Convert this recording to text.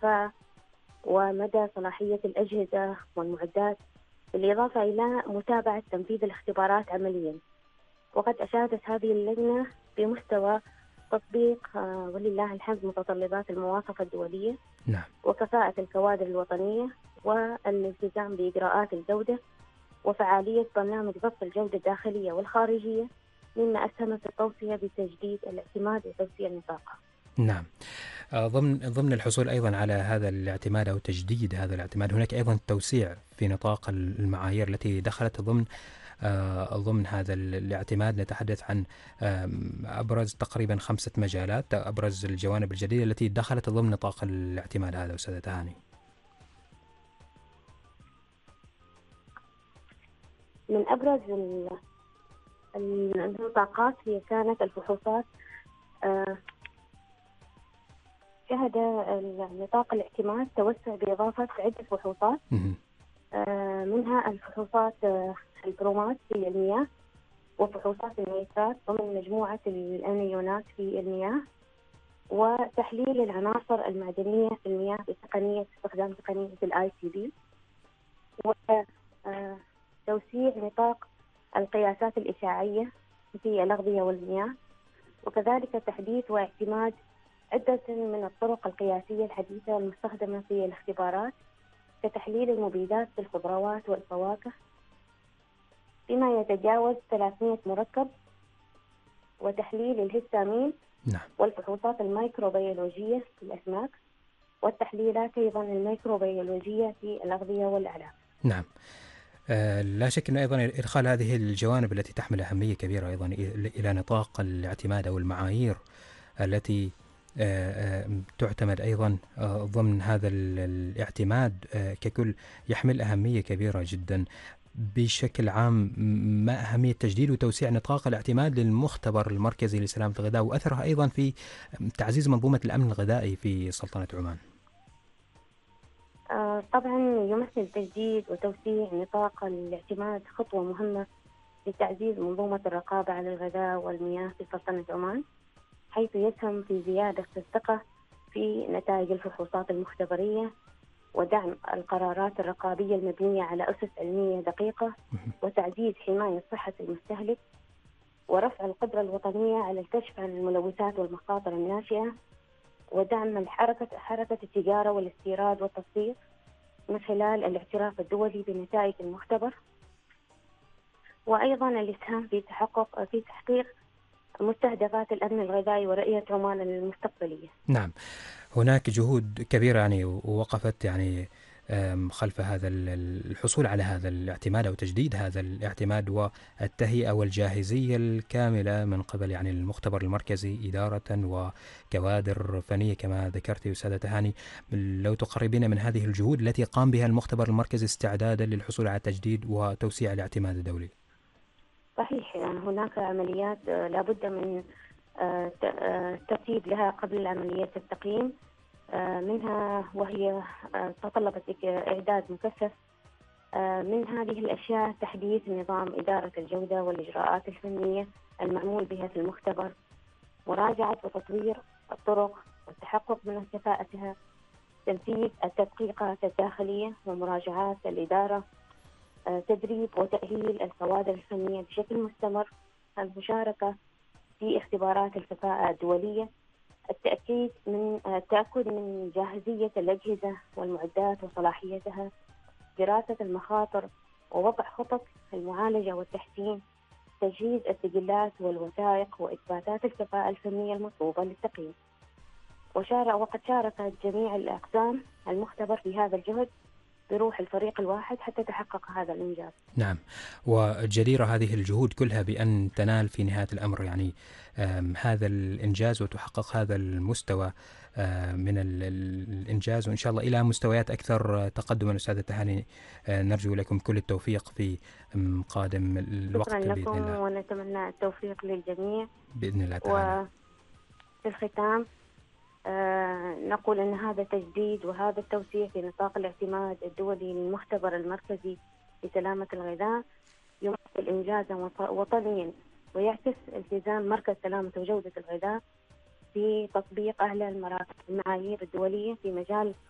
الكفاءة ومدى صلاحية الأجهزة والمعدات، بالإضافة إلى متابعة تنفيذ الاختبارات عمليا. وقد أشادت هذه اللجنة بمستوى تطبيق ولله الحمد متطلبات المواصفة الدولية، نعم. وكفاءة الكوادر الوطنية، والالتزام بإجراءات الجودة، وفعالية برنامج ضبط الجودة الداخلية والخارجية، مما أسهم في التوصية بتجديد الاعتماد وتوسيع نطاقه. نعم. ضمن الحصول أيضا على هذا الاعتماد أو تجديد هذا الاعتماد، هناك أيضا توسيع في نطاق المعايير التي دخلت ضمن هذا الاعتماد. نتحدث عن أبرز تقريبا 5 مجالات، أبرز الجوانب الجديدة التي دخلت ضمن نطاق الاعتماد هذا أستاذة تهاني. من أبرز النطاقات هي كانت الفحوصات. شهد نطاق الاعتماد توسع بإضافة عدة فحوصات، منها الفحوصات البرومات في المياه، وفحوصات النيترات ضمن مجموعة الأنيونات في المياه، وتحليل العناصر المعدنية في المياه بتقنية استخدام تقنية ICB، وتوسيع نطاق القياسات الإشعاعية في الأغذية والمياه، وكذلك تحديث واعتماد عدة من الطرق القياسية الحديثة المستخدمة في الاختبارات، كتحليل المبيدات في الخضروات والفواكه بما يتجاوز 300 مركب، وتحليل الهستامين، نعم. والفحوصات الميكروبيولوجية في الأسماك، والتحليلات أيضا الميكروبيولوجية في الأغذية والأعلاف. نعم. لا شك أن أيضا إدخال هذه الجوانب التي تحمل أهمية كبيرة أيضا إلى نطاق الاعتماد أو المعايير التي تعتمد أيضا ضمن هذا الاعتماد ككل، يحمل أهمية كبيرة جدا. بشكل عام، ما أهمية تجديد وتوسيع نطاق الاعتماد للمختبر المركزي لسلامة الغذاء، وأثرها أيضا في تعزيز منظومة الأمن الغذائي في سلطنة عمان؟ طبعا يمثل تجديد وتوسيع نطاق الاعتماد خطوة مهمة لتعزيز منظومة الرقابة على الغذاء والمياه في سلطنة عمان، حيث يسهم في زيادة الثقة في نتائج الفحوصات المختبرية، ودعم القرارات الرقابية المبنية على أسس علمية دقيقة، وتعزيز حماية صحة المستهلك، ورفع القدرة الوطنية على الكشف عن الملوثات والمخاطر الناشئة، ودعم حركة التجارة والاستيراد والتصدير من خلال الاعتراف الدولي بنتائج المختبر، وأيضا الإسهام في تحقيق مستهدفات الأمن الغذائي ورؤية عمان المستقبلية. نعم. هناك جهود كبيرة يعني ووقفت يعني خلف هذا الحصول على هذا الاعتماد أو تجديد هذا الاعتماد، والتهيئة والجاهزية الكاملة من قبل يعني المختبر المركزي إدارة وكوادر فنية كما ذكرت أستاذة تهاني. لو تقربين من هذه الجهود التي قام بها المختبر المركزي استعدادا للحصول على تجديد وتوسيع الاعتماد الدولي. صحيح، يعني هناك عمليات لابد من ترتيب لها قبل عملية التقييم، منها وهي تطلبت إعداد مكثف. من هذه الأشياء تحديث نظام إدارة الجودة والإجراءات الفنية المعمول بها في المختبر، مراجعة وتطوير الطرق والتحقق من كفاءتها، تنفيذ التدقيقات الداخلية ومراجعات الإدارة، تدريب وتأهيل الكوادر الفنية بشكل مستمر، المشاركة في اختبارات الكفاءة الدولية، التأكد من جاهزية الأجهزة والمعدات وصلاحيتها، دراسة المخاطر ووضع خطط المعالجة والتحسين، تجهيز السجلات والوثائق وإثباتات الكفاءة الفنية المطلوبة للتقييم. وقد شارك جميع الأقسام المختبر في هذا الجهد بروح الفريق الواحد حتى تحقق هذا الإنجاز. نعم. وجديرة هذه الجهود كلها بأن تنال في نهاية الأمر يعني هذا الإنجاز وتحقق هذا المستوى من الإنجاز، وإن شاء الله إلى مستويات أكثر تقدما. أستاذة تهاني، نرجو لكم كل التوفيق في قادم الوقت. شكرا بإذن لكم، الله. ونتمنى التوفيق للجميع بإذن الله تعالى. وفي الختام نقول أن هذا تجديد وهذا التوسيع في نطاق الاعتماد الدولي للمختبر المركزي لسلامة الغذاء يمثل إنجازا وطنيا، ويعكس التزام مركز سلامة وجودة الغذاء في تطبيق أعلى المعايير الدولية في مجال